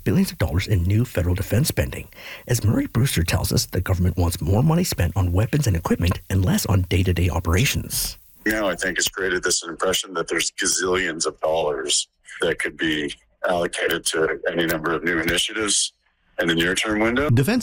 billions of dollars in new federal defense spending. As Murray Brewster tells us, the government wants more money spent on weapons and equipment and less on day-to-day operations. I think it's created this impression that there's gazillions of dollars that could be allocated to any number of new initiatives in the near-term window. Defense